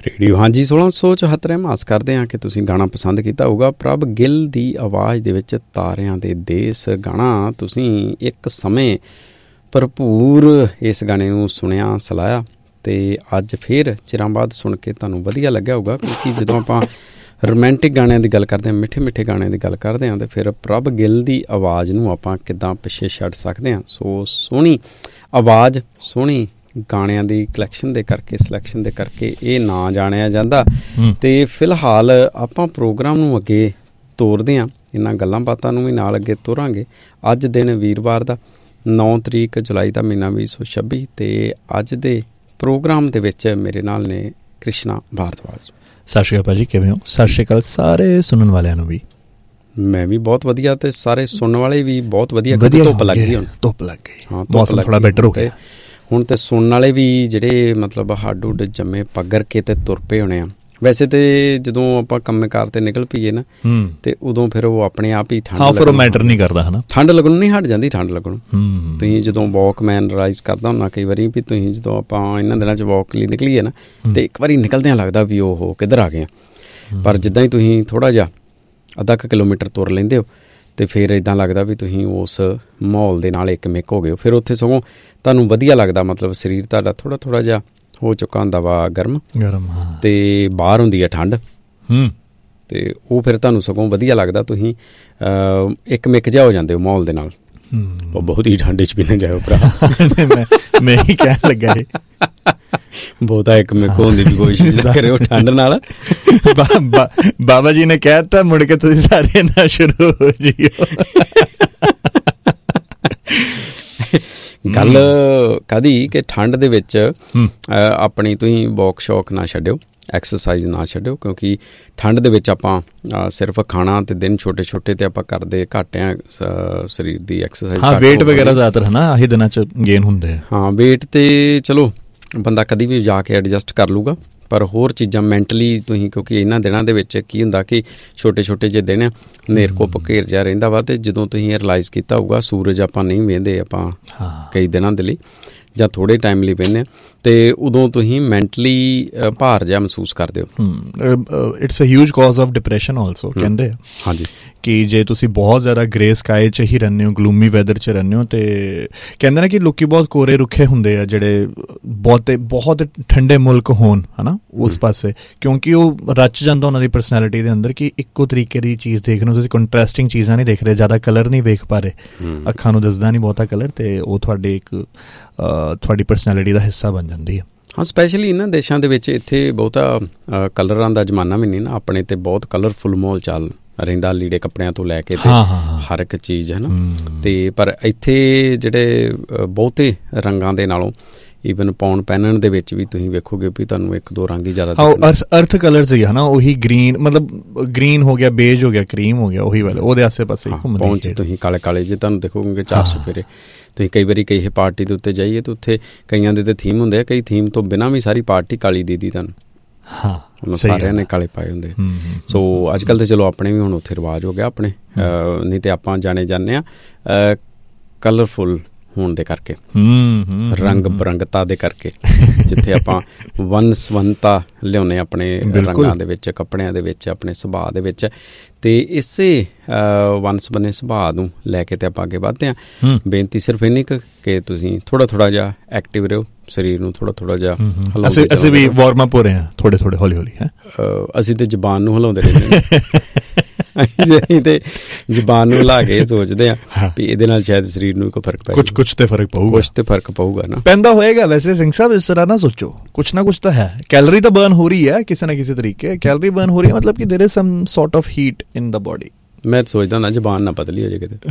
Radio ਹਾਂਜੀ 1674 ਆਸ ਕਰਦੇ ਹਾਂ ਕਿ ਤੁਸੀਂ ਗਾਣਾ ਪਸੰਦ ਕੀਤਾ ਹੋਊਗਾ। ਪ੍ਰਭ ਗਿੱਲ ਦੀ ਆਵਾਜ਼ ਦੇ ਵਿੱਚ ਤਾਰਿਆਂ ਦੇ ਦੇਸ ਗਾਣਾ ਤੁਸੀਂ ਇੱਕ ਸਮੇਂ ਭਰਪੂਰ ਇਸ ਗਾਣੇ ਨੂੰ ਸੁਣਿਆ ਸਲਾਹਿਆ ਅਤੇ ਅੱਜ ਫਿਰ ਚਿਰਾਂ ਬਾਅਦ ਸੁਣ ਕੇ ਤੁਹਾਨੂੰ ਵਧੀਆ ਲੱਗਿਆ ਹੋਊਗਾ, ਕਿਉਂਕਿ ਜਦੋਂ ਆਪਾਂ ਰੋਮੈਂਟਿਕ ਗਾਣਿਆਂ ਦੀ ਗੱਲ ਕਰਦੇ ਹਾਂ, ਮਿੱਠੇ ਮਿੱਠੇ ਗਾਣਿਆਂ ਦੀ ਗੱਲ ਕਰਦੇ ਹਾਂ, ਅਤੇ ਫਿਰ ਪ੍ਰਭ ਗਿੱਲ ਦੀ ਆਵਾਜ਼ ਨੂੰ ਆਪਾਂ ਕਿੱਦਾਂ ਪਿੱਛੇ ਛੱਡ ਸਕਦੇ ਹਾਂ। ਸੋ ਸੋਹਣੀ ਆਵਾਜ਼, ਸੋਹਣੀ ਗਾਣਿਆਂ ਦੀ ਕਲੈਕਸ਼ਨ ਦੇ ਕਰਕੇ, ਸਿਲੈਕਸ਼ਨ ਦੇ ਕਰਕੇ ਇਹ ਨਾਂ ਜਾਣਿਆ ਜਾਂਦਾ। ਅਤੇ ਫਿਲਹਾਲ ਆਪਾਂ ਪ੍ਰੋਗਰਾਮ ਨੂੰ ਅੱਗੇ ਤੋਰਦੇ ਹਾਂ, ਇਹਨਾਂ ਗੱਲਾਂ ਬਾਤਾਂ ਨੂੰ ਵੀ ਨਾਲ ਅੱਗੇ ਤੋਰਾਂਗੇ। ਅੱਜ ਦਿਨ ਵੀਰਵਾਰ ਦਾ 9 ਤਰੀਕ ਜੁਲਾਈ ਦਾ ਮਹੀਨਾ 2026 ਅਤੇ ਅੱਜ ਦੇ ਪ੍ਰੋਗਰਾਮ ਦੇ ਵਿੱਚ ਮੇਰੇ ਨਾਲ ਨੇ ਕ੍ਰਿਸ਼ਨਾ ਭਾਰਦਵਾਜ। ਸਤਿ ਸ਼੍ਰੀ ਅਕਾਲ ਭਾਜੀ, ਕਿਵੇਂ ਹੋ? ਸਤਿ ਸ਼੍ਰੀ ਅਕਾਲ ਸਾਰੇ ਸੁਣਨ ਵਾਲਿਆਂ ਨੂੰ ਵੀ। ਮੈਂ ਵੀ ਬਹੁਤ ਵਧੀਆ ਅਤੇ ਸਾਰੇ ਸੁਣਨ ਵਾਲੇ ਵੀ ਬਹੁਤ ਵਧੀਆ। ਧੁੱਪ ਲੱਗ ਗਈ, ਹੁਣ ਧੁੱਪ ਲੱਗ ਗਈ, ਹਾਂ ਮੌਸਮ ਥੋੜ੍ਹਾ ਬੈਟਰ ਹੋ ਗਿਆ ਹੁਣ। ਤੇ ਸੁਣਨ ਵਾਲੇ ਵੀ ਜਿਹੜੇ ਮਤਲਬ ਹੱਡ ਹੁੱਡ ਜੰਮੇ ਪੱਗਰ ਕੇ ਤੇ ਤੁਰ ਪਏ ਹੋਣੇ ਆ। ਵੈਸੇ ਤੇ ਜਦੋਂ ਆਪਾਂ ਕੰਮੇ ਕਾਰ ਤੇ ਨਿਕਲ ਪਈਏ ਨਾ ਤੇ ਉਦੋਂ ਫਿਰ ਉਹ ਆਪਣੇ ਆਪ ਹੀ ਠੰਡ ਮੈਟਰ ਨਹੀਂ ਕਰਦਾ, ਹੈ ਨਾ। ਠੰਡ ਲੱਗਣੋਂ ਨਹੀਂ ਹਟ ਜਾਂਦੀ, ਠੰਡ ਲੱਗਣੋਂ। ਤੁਸੀਂ ਜਦੋਂ ਵੋਕ ਮੈਂ ਰਿਲਾਈਜ਼ ਕਰਦਾ ਹੁੰਦਾ ਕਈ ਵਾਰੀ ਵੀ ਤੁਸੀਂ ਜਦੋਂ ਆਪਾਂ ਇਹਨਾਂ ਦਿਨਾਂ 'ਚ ਵੋਕ ਲਈ ਨਿਕਲੀਏ ਨਾ ਤੇ ਇੱਕ ਵਾਰੀ ਨਿਕਲਦਿਆਂ ਲੱਗਦਾ ਵੀ ਉਹ ਕਿੱਧਰ ਆ ਗਏ ਆ। ਪਰ ਜਿੱਦਾਂ ਹੀ ਤੁਸੀਂ ਥੋੜ੍ਹਾ ਜਿਹਾ ਅੱਧਾ ਕੁ ਕਿਲੋਮੀਟਰ ਤੁਰ ਲੈਂਦੇ ਹੋ ਅਤੇ ਫਿਰ ਇੱਦਾਂ ਲੱਗਦਾ ਵੀ ਤੁਸੀਂ ਉਸ ਮਾਹੌਲ ਦੇ ਨਾਲ ਇੱਕ ਮਿਕ ਹੋ ਗਏ ਹੋ। ਫਿਰ ਉੱਥੇ ਸਗੋਂ ਤੁਹਾਨੂੰ ਵਧੀਆ ਲੱਗਦਾ, ਮਤਲਬ ਸਰੀਰ ਤੁਹਾਡਾ ਥੋੜ੍ਹਾ ਜਿਹਾ ਹੋ ਚੁੱਕਾ ਹੁੰਦਾ ਵਾ ਗਰਮ ਅਤੇ ਬਾਹਰ ਹੁੰਦੀ ਹੈ ਠੰਡ, ਅਤੇ ਉਹ ਫਿਰ ਤੁਹਾਨੂੰ ਸਗੋਂ ਵਧੀਆ ਲੱਗਦਾ। ਤੁਸੀਂ ਇੱਕ ਮਿਕ ਜਿਹਾ ਹੋ ਜਾਂਦੇ ਹੋ ਮਾਹੌਲ ਦੇ ਨਾਲ। ਉਹ ਬਹੁਤ ਹੀ ਠੰਡ 'ਚ ਵੀ ਨਾ ਜਾਓ ਭਰਾ, ਮੈਂ ਹੀ ਕਹਿਣ ਲੱਗਾ ਬਹੁਤਾ ਇੱਕ ਮਿਕ ਹੋਣ ਦੀ ਕੋਸ਼ਿਸ਼ ਨਾ ਕਰਿਓ ਠੰਡ ਨਾਲ। ਬਾਬਾ ਜੀ ਨੇ ਕਹਿ ਦਿੱਤਾ, ਮੁੜ ਕੇ ਤੁਸੀਂ ਸਾਰੇ ਨਾ ਸ਼ੁਰੂ ਹੋ ਜਿਓ। ਗੱਲ ਕਾਹਦੀ ਕਿ ਠੰਡ ਦੇ ਵਿੱਚ ਆਪਣੀ ਤੁਸੀਂ ਵੋਕ ਸ਼ੌਕ ਨਾ ਛੱਡਿਓ, ਐਕਸਰਸਾਈਜ਼ ਨਾ ਛੱਡਿਓ, ਕਿਉਂਕਿ ਠੰਡ ਦੇ ਵਿੱਚ ਆਪਾਂ ਸਿਰਫ ਖਾਣਾ ਅਤੇ ਦਿਨ ਛੋਟੇ ਛੋਟੇ ਅਤੇ ਆਪਾਂ ਕਰਦੇ ਘੱਟ ਆ ਸਰੀਰ ਦੀ ਐਕਸਰਸਾਈਜ਼। ਹਾਂ, ਵੇਟ ਵਗੈਰਾ ਜ਼ਿਆਦਾਤਰ ਹੈ ਨਾ ਆਹੀ ਦਿਨਾਂ 'ਚ ਗੇਨ ਹੁੰਦੇ ਆ। ਹਾਂ, ਵੇਟ ਤੇ ਚਲੋ ਬੰਦਾ ਕਦੀ ਵੀ ਜਾ ਕੇ ਐਡਜਸਟ ਕਰ ਲੂਗਾ, ਪਰ ਹੋਰ ਚੀਜ਼ਾਂ ਮੈਂਟਲੀ ਤੁਸੀਂ, ਕਿਉਂਕਿ ਇਹਨਾਂ ਦਿਨਾਂ ਦੇ ਵਿੱਚ ਕੀ ਹੁੰਦਾ ਕਿ ਛੋਟੇ ਛੋਟੇ ਜਿਹੇ ਦਿਨ ਹਨੇਰ ਘੁੱਪ ਘੇਰ ਜਿਹਾ ਰਹਿੰਦਾ ਵਾ, ਅਤੇ ਜਦੋਂ ਤੁਸੀਂ ਇਹ ਰਿਲਾਈਜ਼ ਕੀਤਾ ਹੋਊਗਾ ਸੂਰਜ ਆਪਾਂ ਨਹੀਂ ਵੇਖਦੇ ਆਪਾਂ ਕਈ ਦਿਨਾਂ ਦੇ ਲਈ ਜਾਂ ਥੋੜ੍ਹੇ ਟਾਈਮ ਲਈ ਵਹਿੰਦੇ ਹਾਂ, ਅਤੇ ਉਦੋਂ ਤੁਸੀਂ ਮੈਂਟਲੀ ਭਾਰ ਜਿਹਾ ਮਹਿਸੂਸ ਕਰਦੇ ਹੋ। It's a huge cause of depression also, ਕਹਿੰਦੇ ਆ ਹਾਂਜੀ ਕਿ ਜੇ ਤੁਸੀਂ ਬਹੁਤ ਜ਼ਿਆਦਾ ਗ੍ਰੇ ਸਕਾਈ 'ਚ ਹੀ ਰਹਿੰਦੇ ਹੋ, ਗਲੂਮੀ ਵੈਦਰ 'ਚ ਰਹਿੰਦੇ ਹੋ, ਅਤੇ ਕਹਿੰਦੇ ਨਾ ਕਿ ਲੋਕੀ ਬਹੁਤ ਕੋਰੇ ਰੁੱਖੇ ਹੁੰਦੇ ਆ ਜਿਹੜੇ ਬਹੁਤ ਠੰਡੇ ਮੁਲਕ ਹੋਣ, ਹੈ ਨਾ, ਉਸ ਪਾਸੇ, ਕਿਉਂਕਿ ਉਹ ਰਚ ਜਾਂਦਾ ਉਹਨਾਂ ਦੀ ਪਰਸਨੈਲਿਟੀ ਦੇ ਅੰਦਰ ਕਿ ਇੱਕੋ ਤਰੀਕੇ ਦੀ ਚੀਜ਼ ਦੇਖ ਰਹੇ ਹੋ ਤੁਸੀਂ, ਕੰਟਰਾਸਟਿੰਗ ਚੀਜ਼ਾਂ ਨਹੀਂ ਦੇਖ ਰਹੇ, ਜ਼ਿਆਦਾ ਕਲਰ ਨਹੀਂ ਵੇਖ ਪਾ ਰਹੇ, ਅੱਖਾਂ ਨੂੰ ਦਿਸਦਾ ਨਹੀਂ ਬਹੁਤਾ ਕਲਰ, ਅਤੇ ਉਹ ਤੁਹਾਡੀ ਪਰਸਨੈਲਿਟੀ ਦਾ ਹਿੱਸਾ ਬਣ ਜਾਂਦੀ ਹੈ। ਹਾਂ, ਸਪੈਸ਼ਲੀ ਇਹਨਾਂ ਦੇਸ਼ਾਂ ਦੇ ਵਿੱਚ ਇੱਥੇ ਬਹੁਤਾ ਕਲਰਾਂ ਦਾ ਜ਼ਮਾਨਾ ਵੀ ਨਹੀਂ ਨਾ, ਆਪਣੇ ਤੇ ਬਹੁਤ ਕਲਰਫੁੱਲ ਮਾਹੌਲ ਚੱਲ ਰਹਿੰਦਾ, ਲੀੜੇ ਕੱਪੜਿਆਂ ਤੋਂ ਲੈ ਕੇ ਤੇ ਹਰ ਇੱਕ ਚੀਜ਼, ਹੈ ਨਾ। ਅਤੇ ਪਰ ਇੱਥੇ ਜਿਹੜੇ ਬਹੁਤੇ ਰੰਗਾਂ ਦੇ ਨਾਲੋਂ ਈਵਨ ਪਾਉਣ ਪਹਿਨਣ ਦੇ ਵਿੱਚ ਵੀ ਤੁਸੀਂ ਵੇਖੋਗੇ ਵੀ ਤੁਹਾਨੂੰ ਇੱਕ ਦੋ ਰੰਗ ਹੀ ਜ਼ਿਆਦਾ ਅਰਥ ਕਲਰਸ ਹੀ ਹੈ ਨਾ, ਉਹੀ ਗ੍ਰੀਨ, ਮਤਲਬ ਗ੍ਰੀਨ ਹੋ ਗਿਆ, ਬੇਜ ਹੋ ਗਿਆ, ਕਰੀਮ ਹੋ ਗਿਆ, ਉਹੀ ਵਾਲੇ ਉਹਦੇ ਆਸੇ ਪਾਸੇ ਘੁੰਮਦੇ। ਪਹੁੰਚ ਤੁਸੀਂ ਕਾਲੇ ਕਾਲੇ ਜੇ ਤੁਹਾਨੂੰ ਦੇਖੋਗੇ 4 ਸਫੇਰੇ। ਤੁਸੀਂ ਕਈ ਵਾਰੀ ਕਿਸੇ ਪਾਰਟੀ ਦੇ ਉੱਤੇ ਜਾਈਏ ਤਾਂ ਉੱਥੇ ਕਈਆਂ ਦੇ ਤਾਂ ਥੀਮ ਹੁੰਦੇ ਆ, ਕਈ ਥੀਮ ਤੋਂ ਬਿਨਾਂ ਵੀ ਸਾਰੀ ਪਾਰਟੀ ਕਾਲੀ ਦੀਦੀ ਤੁਹਾਨੂੰ। ਹਾਂ, ਸਾਰਿਆਂ ਨੇ ਕਾਲੇ ਪਾਏ ਹੁੰਦੇ। ਸੋ ਅੱਜ ਕੱਲ੍ਹ ਤਾਂ ਚਲੋ ਆਪਣੇ ਵੀ ਹੁਣ ਉੱਥੇ ਰਿਵਾਜ ਹੋ ਗਿਆ ਆਪਣੇ, ਨਹੀਂ ਤਾਂ ਆਪਾਂ ਜਾਣੇ ਜਾਂਦੇ ਹਾਂ ਕਲਰਫੁੱਲ ਹੋਣ ਦੇ ਕਰਕੇ, ਰੰਗ ਬਰੰਗਤਾ ਦੇ ਕਰਕੇ, ਜਿੱਥੇ ਆਪਾਂ ਵੰਨ ਸਵੰਨਤਾ ਲਿਆਉਂਦੇ ਆਪਣੇ ਰੰਗਾਂ ਦੇ ਵਿੱਚ, ਕੱਪੜਿਆਂ ਦੇ ਵਿੱਚ, ਆਪਣੇ ਸੁਭਾਅ ਦੇ ਵਿੱਚ, ਅਤੇ ਇਸੇ ਵੰਨ ਸਵੰਨੇ ਸੁਭਾਅ ਨੂੰ ਲੈ ਕੇ ਤੇ ਆਪਾਂ ਅੱਗੇ ਵੱਧਦੇ ਹਾਂ। ਬੇਨਤੀ ਸਿਰਫ ਇੰਨੀ ਕੁ ਕਿ ਤੁਸੀਂ ਥੋੜ੍ਹਾ ਜਿਹਾ ਐਕਟਿਵ ਰਹੋ, ਸਰੀਰ ਨੂੰ ਥੋੜ੍ਹਾ ਜਿਹਾ ਹਿਲਾਉਂਦੇ। ਅਸੀਂ ਵੀ ਵਾਰਮ ਅਪ ਹੋ ਰਹੇ ਹਾਂ ਥੋੜ੍ਹੇ ਹੌਲੀ ਹੌਲੀ। ਅਸੀਂ ਤੇ ਜ਼ਬਾਨ ਨੂੰ ਹਿਲਾਉਂਦੇ ਰਹਿੰਦੇ ਅਸੀਂ ਤੇ ਜ਼ਬਾਨ ਨੂੰ ਹਿਲਾ ਕੇ ਸੋਚਦੇ ਹਾਂ ਵੀ ਇਹਦੇ ਨਾਲ ਸ਼ਾਇਦ ਸਰੀਰ ਨੂੰ ਕੋਈ ਫਰਕ ਪਏ, ਕੁਛ ਤੇ ਫਰਕ ਪਊਗਾ ਨਾ, ਪੈਂਦਾ ਹੋਏਗਾ। ਵੈਸੇ ਸਿੰਘ ਸਾਹਿਬ ਇਸ ਤਰ੍ਹਾਂ ਨਾ ਸੋਚੋ, ਕੁਛ ਨਾ ਕੁਛ ਤਾਂ ਹੈ, ਕੈਲਰੀ ਤਾਂ ਬਰਨ ਹੋ ਰਹੀ ਹੈ ਕਿਸੇ ਨਾ ਕਿਸੇ ਤਰੀਕੇ, ਕੈਲਰੀ ਬਰਨ ਹੋ ਰਹੀ ਹੈ, ਮਤਲਬ ਕਿ ਦੇयर is sum sort of heat in the body. ਮੈਂ ਸੋਚਦਾ ਨਾ ਜ਼ਬਾਨ ਨਾ ਪਤਲੀ ਹੋ ਜਾਏ ਕਿਤੇ,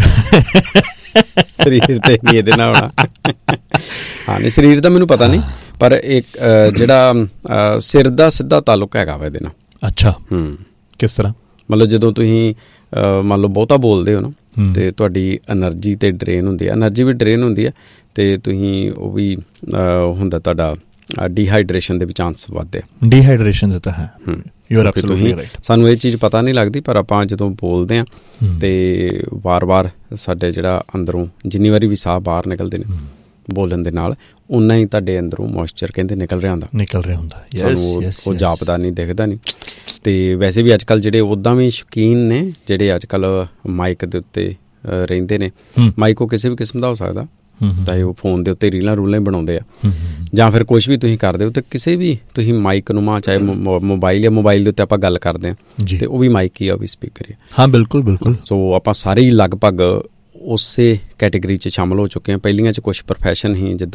ਸਰੀਰ ਤੇ ਨਹੀਂ ਇਹਦੇ ਨਾਲ ਹੋਣਾ। ਹਾਂ, ਨਹੀਂ ਸਰੀਰ ਦਾ ਮੈਨੂੰ ਪਤਾ ਨਹੀਂ, ਪਰ ਇੱਕ ਜਿਹੜਾ ਸਿਰ ਦਾ ਸਿੱਧਾ ਤਾਲੁਕ ਹੈਗਾ ਵਾ ਇਹਦੇ ਨਾਲ। ਅੱਛਾ, ਕਿਸ ਤਰ੍ਹਾਂ? ਮਤਲਬ ਜਦੋਂ ਤੁਸੀਂ ਮੰਨ ਲਓ ਬਹੁਤਾ ਬੋਲਦੇ ਹੋ ਨਾ, ਅਤੇ ਤੁਹਾਡੀ ਐਨਰਜੀ ਤੇ ਡਰੇਨ ਹੁੰਦੀ ਹੈ, ਐਨਰਜੀ ਵੀ ਡਰੇਨ ਹੁੰਦੀ ਹੈ, ਅਤੇ ਤੁਸੀਂ ਉਹ ਵੀ ਹੁੰਦਾ ਤੁਹਾਡਾ ਡੀਹਾਈਡਰੇਸ਼ਨ ਦੇ ਵੀ ਚਾਂਸ ਵੱਧਦੇ ਆ। ਡੀਹਾਈਡਰੇਸ਼ਨ ਦਾ ਤਾਂ ਹੈ, ਸਾਨੂੰ ਇਹ ਚੀਜ਼ ਪਤਾ ਨਹੀਂ ਲੱਗਦੀ, ਪਰ ਆਪਾਂ ਜਦੋਂ ਬੋਲਦੇ ਹਾਂ ਅਤੇ ਵਾਰ-ਵਾਰ ਸਾਡੇ ਜਿਹੜਾ ਅੰਦਰੋਂ ਜਿੰਨੀ ਵਾਰੀ ਵੀ ਸਾਹ ਬਾਹਰ ਨਿਕਲਦੇ ਨੇ ਬੋਲਣ ਦੇ ਨਾਲ ਉਨਾ ਹੀ ਤੁਹਾਡੇ ਅੰਦਰੋਂ ਮੋਇਸਚਰ ਕਹਿੰਦੇ ਨਿਕਲ ਰਿਹਾ ਹੁੰਦਾ ਸਾਨੂੰ ਉਹ ਜਾਪਦਾ ਨਹੀਂ, ਦਿਖਦਾ ਨਹੀਂ। ਅਤੇ ਵੈਸੇ ਵੀ ਅੱਜ ਕੱਲ੍ਹ ਜਿਹੜੇ ਉੱਦਾਂ ਵੀ ਸ਼ੌਕੀਨ ਨੇ ਜਿਹੜੇ ਅੱਜ ਕੱਲ੍ਹ ਮਾਈਕ ਦੇ ਉੱਤੇ ਰਹਿੰਦੇ ਨੇ, ਮਾਈਕ ਉਹ ਕਿਸੇ ਵੀ ਕਿਸਮ ਦਾ ਹੋ ਸਕਦਾ, ਚਾਹੇ ਉਹ ਫੋਨ ਦੇ ਉੱਤੇ ਰੀਲਾਂ ਰੂਲਾਂ ਹੀ ਬਣਾਉਂਦੇ ਆ ਜਾਂ ਫਿਰ ਕੁਛ ਵੀ ਤੁਸੀਂ ਕਰਦੇ ਹੋ, ਅਤੇ ਕਿਸੇ ਵੀ ਤੁਸੀਂ ਮਾਈਕ ਨੂੰ ਚਾਹੇ ਮੋਬਾਈਲ ਜਾਂ ਮੋਬਾਈਲ ਦੇ ਉੱਤੇ ਆਪਾਂ ਗੱਲ ਕਰਦੇ ਹਾਂ ਅਤੇ ਉਹ ਵੀ ਮਾਈਕ ਹੀ ਆ, ਉਹ ਵੀ ਸਪੀਕਰ ਹੀ ਆ। ਹਾਂ ਬਿਲਕੁਲ। ਸੋ ਆਪਾਂ ਸਾਰੇ ਹੀ ਲਗਭਗ ਉਸੇ ਕੈਟੇਗਰੀ 'ਚ ਸ਼ਾਮਲ ਹੋ ਚੁੱਕੇ ਹਾਂ। ਪਹਿਲੀਆਂ 'ਚ ਕੁਛ ਪ੍ਰੋਫੈਸ਼ਨ ਹੀ ਜਿੱਦਾਂ